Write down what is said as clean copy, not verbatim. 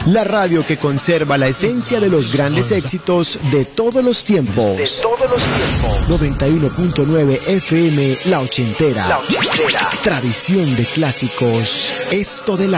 La radio que conserva la esencia de los grandes éxitos de todos los tiempos. 91.9 FM La Ochentera. Tradición de clásicos. Esto de la